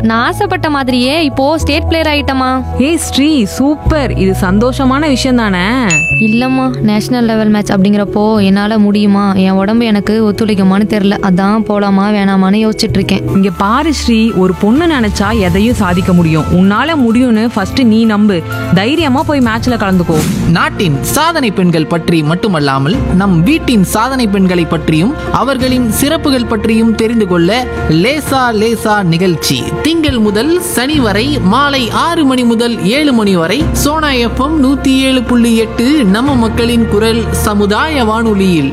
நான் ஆசைப்பட்ட மாதிரியே இப்போ ஸ்டேட் பிளேயர் ஆயிட்டமா. ஏய் ஸ்ரீ, சூப்பர். இது சந்தோஷமான விஷயம் தானே? இல்லம்மா, நேஷனல் லெவல் மேட்ச் அப்படிங்கிறப்போ என்னால முடியுமா, என் உடம்பு எனக்கு ஒத்துழைக்குமான்னு தெரியல. அதான் போலாமா வேணாமான்னு யோசிச்சுட்டு இருக்கேன். இங்க பாரு ஸ்ரீ, ஒரு பொண்ணு நினைச்சா எதையும் சாதிக்க முடியும். உன்னால முடியும்னு ஃபர்ஸ்ட் நீ நம்பு. தைரியமா போய் மேட்ச்ல கலந்துக்கோ. நாட்டின் சாதனை பெண்கள் பற்றி மட்டுமல்லாமல் நம் வீட்டின் சாதனை பெண்களை பற்றியும் அவர்களின் சிறப்புகள் பற்றியும் தெரிந்து கொள்ள லேசா லேசா நிகழ்ச்சி திங்கள் முதல் சனி வரை மாலை 6 மணி முதல் 7 மணி வரை சோனா எஃப்எம் 107.8 நம்ம மக்களின் குரல் சமுதாய வானொலியில்.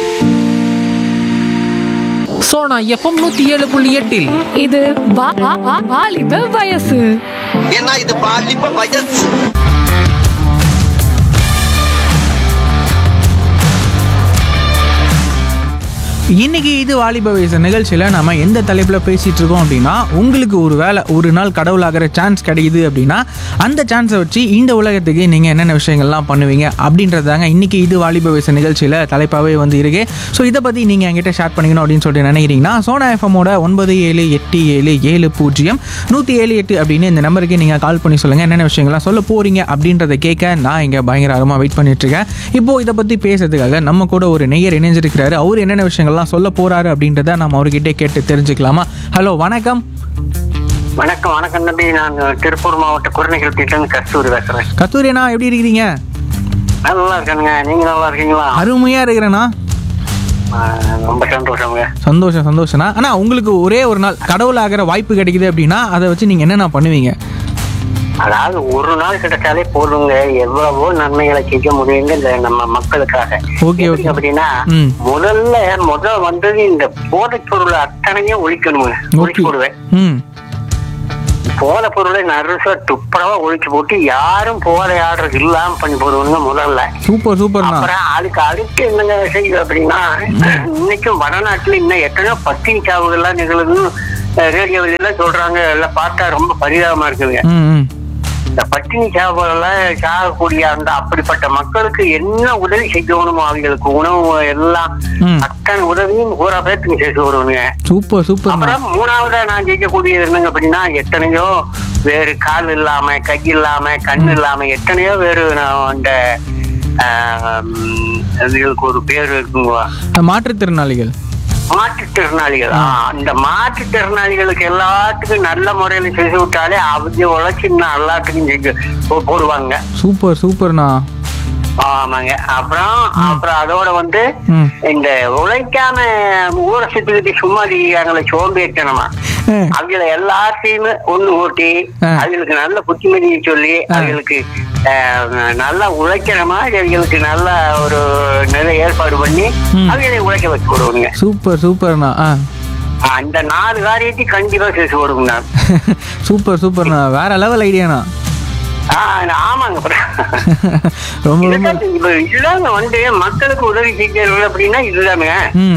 சோனா எஃப்எம் 107.8 இது வாலிப வயசு. ஏன்னா இது பாலிப்ப வயசு. இன்னைக்கு இது வாலிப வயசு நிகழ்ச்சியில் நம்ம எந்த தலைப்பில் பேசிகிட்டு இருக்கோம் அப்படின்னா, உங்களுக்கு ஒரு நாள் கடவுளாகிற சான்ஸ் கிடைக்குது அப்படின்னா அந்த சான்ஸை வச்சு இந்த உலகத்துக்கு நீங்கள் என்னென்ன விஷயங்கள்லாம் பண்ணுவீங்க அப்படின்றதாங்க இன்றைக்கி இது வாலிப வயசு நிகழ்ச்சியில் தலைப்பாகவே வந்து இருக்கு. ஸோ இதை பற்றி நீங்கள் என்கிட்ட ஷேர் பண்ணிக்கணும் அப்படின்னு சொல்லிட்டு நினைக்கிறீங்கன்னா சோனா எஃப்எம்மோட 9787700178 அப்படின்னு இந்த நம்பருக்கு நீங்கள் கால் பண்ணி சொல்லுங்கள் என்னென்ன விஷயங்கள்லாம் சொல்ல போகிறீங்க அப்படின்றத கேட்க நான் இங்கே பயங்கரமாக வெயிட் பண்ணிட்டுருக்கேன். இப்போது இதை பற்றி பேசுறதுக்காக நம்ம கூட ஒரு நெய்யர் இணைஞ்சிருக்கிறாரு. அவர் என்னென்ன விஷயங்கள்லாம் சொல்ல போறாரு அப்படின்றத நம்ம அவர்கிட்ட கேட்டு தெரிஞ்சுக்கலாமா? ஹலோ, வணக்கம். வணக்கம். வணக்கம் தம்பி. நான் திருப்பூர் மாவட்ட குருநகரத்திலிருந்து கஸ்தூரி பேசுறேன். கஸ்தூரியண்ணா, எப்படி இருக்கிறீங்க? நல்லா இருக்கானுங்க. நீங்க நல்லா இருக்கீங்களா? அருமையா இருக்கிறேண்ணா. ரொம்ப சந்தோஷங்க. சந்தோஷம்ண்ணா. ஆனா உங்களுக்கு ஒரே ஒரு நாள் கடவுள் ஆகிற வாய்ப்பு கிடைக்குது அப்படின்னா அதை வச்சு நீங்க என்னென்ன பண்ணுவீங்க? அதாவது ஒரு நாள் கிடைச்சாலே போதுங்க, எவ்வளவோ நன்மைகளை செய்ய முடியுங்க இந்த நம்ம மக்களுக்காக. Okay okay. அப்படின்னா முதல்ல வந்தது இந்த போதைப் பொருள் அத்தனையும் ஒழிக்கணுங்க. ஒழிச்சு போடுவேன். போதை பொருளை நறுசா துப்புரவா ஒழிச்சு போட்டு யாரும் போதை ஆடுறது இல்லாம பண்ணி போடுவாங்க முதல்ல. Super super. அப்புறம் அதுக்கு என்னங்க செய்யுது அப்படின்னா, இன்னைக்கும் வடநாட்டுல இன்னும் எத்தனையோ பத்தினி சாவுகள்லாம் நிகழ்வுன்னு ரேடியோவில் எல்லாம் சொல்றாங்க. எல்லாம் பார்த்தா ரொம்ப பரிதாபமா இருக்குதுங்க. இந்த பட்டினி சாகக்கூடிய அந்த அப்படிப்பட்ட மக்களுக்கு என்ன உதவி செய்யணுமோ அவங்களுக்கு உணவு எல்லாம் அத்தனை உதவியும் பூரா பேருக்கு செய்து வருவனுங்க. Super super. அப்புறம் மூணாவதா நான் செய்யக்கூடியது என்னங்க அப்படின்னா, எத்தனையோ வேறு கால் இல்லாம கை இல்லாம கண் இல்லாம எத்தனையோ வேறு அந்த அதுகளுக்கு ஒரு பேர் இருக்குங்க, மாற்றுத்திறனாளிகள். அந்த மாற்றுத்திறனாளிகளுக்கு எல்லாத்துக்கும் நல்ல முறையில செய்து விட்டாலே அவங்க உழைச்சி எல்லாத்துக்கும் போடுவாங்க. சூப்பர் சூப்பர்ண்ணா. ஆமாங்க. அப்புறம் அதோட இந்த உழைக்காம ஊரை சுத்திக்கிட்டு சும்மா இருக்காங்களே சோம்பேறித்தனமா, அவங்கள எல்லாத்தையுமே ஒண்ணு ஓட்டி அவங்களுக்கு நல்ல புத்திமதியை சொல்லி அவங்களுக்கு நல்லா உழைக்கிற மாதிரி அவங்களுக்கு நல்ல ஒரு நிலை ஏற்பாடு பண்ணி அவங்களை உழைக்க வச்சு போடுவாங்க. சூப்பர் சூப்பர்ண்ணா. அந்த 4 காரியத்தையும் கண்டிப்பா செய்து போடுங்க. சூப்பர் சூப்பர்ண்ணா. வேற லெவல் ஐடியாண்ணா. ஆமாங்க. ரொம்ப இதாங்க மக்களுக்கு உதவி செய்யறது அப்படின்னா இதுதாங்க.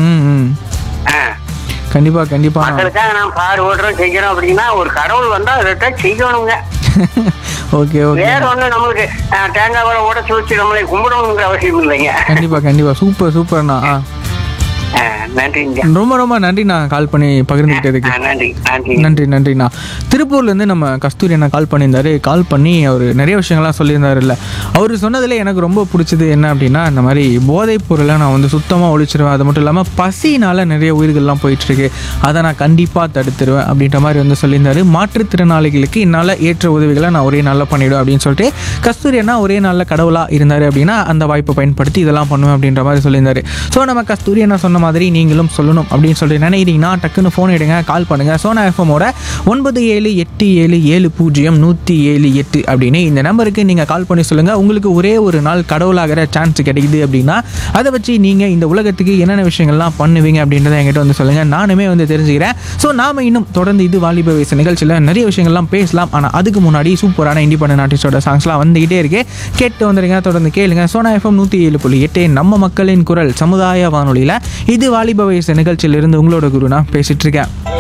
கண்டிப்பா கண்டிப்பா. மக்களுக்காக நான் பார் ஓடுறோம் செய்யறோம் அப்படின்னா ஒரு கடவுள் வந்தா அதைத்தான் செய்யணுங்க. Okay okay. வேற ஒண்ணு நம்மளுக்கு தேங்காய் வர உடச்சு வச்சு நம்மளை கும்பிடணுங்கிற அவசியம் இல்லைங்க. கண்டிப்பா கண்டிப்பா. சூப்பர் சூப்பர்ண்ணா. நன்றிங்க. ரொம்ப ரொம்ப நன்றிண்ணா கால் பண்ணி பகிர்ந்துக்கிட்டதுக்கு. நன்றிண்ணா. திருப்பூர்லேருந்து நம்ம கஸ்தூரி அண்ணா கால் பண்ணியிருந்தாரு. கால் பண்ணி அவர் நிறைய விஷயங்கள்லாம் சொல்லியிருந்தாருல்ல. அவர் சொன்னதில் எனக்கு ரொம்ப பிடிச்சது என்ன அப்படின்னா, இந்த மாதிரி போதைப் பொருளை நான் சுத்தமாக ஒழிச்சிருவேன். அது மட்டும் இல்லாமல் பசினால் நிறைய உயிர்கள்லாம் போயிட்டுருக்கு, அதை நான் கண்டிப்பாக தடுத்துருவேன் அப்படின்ற மாதிரி சொல்லியிருந்தாரு. மாற்றுத்திறனாளிகளுக்கு என்னால் ஏற்ற உதவிகளை நான் ஒரே நாளில் பண்ணிவிடுவேன் அப்படின்னு சொல்லிட்டு கஸ்தூரி அண்ணா ஒரே நாளில் கடவுளாக இருந்தார் அப்படின்னா அந்த வாய்ப்பை பயன்படுத்தி இதெல்லாம் பண்ணுவேன் அப்படின்ற மாதிரி சொல்லியிருந்தாரு. ஸோ நம்ம கஸ்தூரி அண்ணா சொன்ன மாதிரி நீங்களும் சொல்லணும் அப்படின்னு சொல்லிட்டு நினைக்கிறீங்கன்னா டக்குன்னு ஃபோன் எடுங்க, கால் பண்ணுங்கள். சோனா எஃப்எம்மோட 9787700178 அப்படின்னு இந்த நம்பருக்கு நீங்கள் கால் பண்ணி சொல்லுங்கள். உங்களுக்கு ஒரே ஒரு நாள் கடவுளாகிற சான்ஸ் கிடைக்குது அப்படின்னா அதை வச்சு நீங்கள் இந்த உலகத்துக்கு என்னென்ன விஷயங்கள்லாம் பண்ணுவீங்க அப்படின்றத என்கிட்ட சொல்லுங்கள். நானுமே தெரிஞ்சுக்கிறேன். ஸோ நாம் இன்னும் தொடர்ந்து இது வாலிப வயசு நிகழ்ச்சியில் நிறைய விஷயங்கள்லாம் பேசலாம். ஆனால் அதுக்கு முன்னாடி சூப்பரான இண்டிபெண்டன்ட் ஆர்டிஸ்டோட சாங்ஸ்லாம் வந்துகிட்டே இருக்கு, கேட்டு வந்துடுங்க. தொடர்ந்து கேளுங்க. சோனா எஃப்எம் 107.8 நம்ம மக்களின் குரல் சமுதாய வானொலியில் இது வாலிப வயசு நிகழ்ச்சியிலிருந்து உங்களோட குரு நான் பேசிட்டு இருக்கேன்.